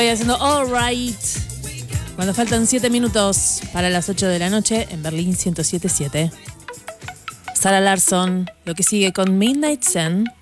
Estoy haciendo All Right. Cuando faltan 7 minutos para las 8 de la noche en Berlín 107.7. Sarah Larsson, lo que sigue con Midnight Sun.